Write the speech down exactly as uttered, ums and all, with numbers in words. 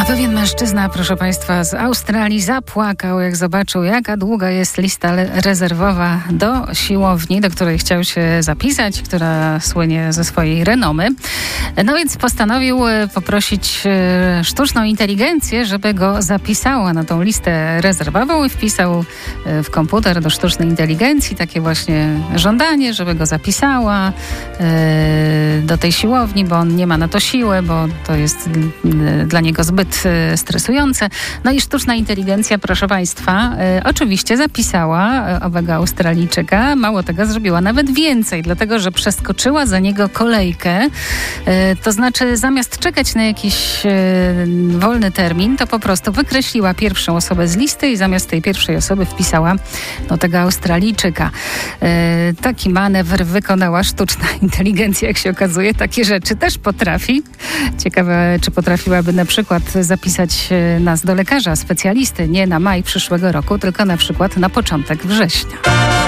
A pewien mężczyzna, proszę Państwa, z Australii zapłakał, jak zobaczył, jaka długa jest lista rezerwowa do siłowni, do której chciał się zapisać, która słynie ze swojej renomy. No więc postanowił poprosić sztuczną inteligencję, żeby go zapisała na tą listę rezerwową i wpisał w komputer do sztucznej inteligencji takie właśnie żądanie, żeby go zapisała do tej siłowni, bo on nie ma na to siły, bo to jest dla niego zbyt stresujące. No i sztuczna inteligencja, proszę Państwa, y, oczywiście zapisała y, owego Australijczyka. Mało tego, zrobiła nawet więcej, dlatego że przeskoczyła za niego kolejkę. Y, to znaczy zamiast czekać na jakiś y, wolny termin, to po prostu wykreśliła pierwszą osobę z listy i zamiast tej pierwszej osoby wpisała no, tego Australijczyka. Y, taki manewr wykonała sztuczna inteligencja, jak się okazuje. Takie rzeczy też potrafi. Ciekawe, czy potrafiłaby na przykład zapisać nas do lekarza, specjalisty, nie na maj przyszłego roku, tylko na przykład na początek września.